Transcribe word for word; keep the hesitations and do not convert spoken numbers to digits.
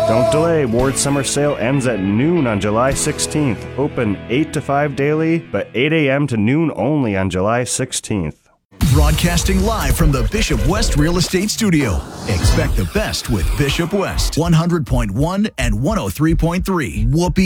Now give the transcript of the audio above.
Don't delay. Ward Summer Sale ends at noon on July sixteenth. Open eight to five daily, but eight a.m. to noon only on July sixteenth. Broadcasting live from the Bishop West Real Estate Studio. Expect the best with Bishop West. one hundred point one and one oh three point three. Whoopee.